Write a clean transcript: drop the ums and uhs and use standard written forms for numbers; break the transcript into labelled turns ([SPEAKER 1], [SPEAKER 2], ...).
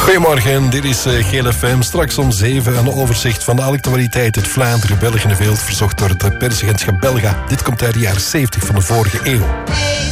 [SPEAKER 1] Goedemorgen, dit is Geel FM. Straks om 7 een overzicht van de actualiteit uit Vlaanderen, België en de wereld, verzocht door het persagentschap Belga. Dit komt uit de jaren 70 van de vorige eeuw.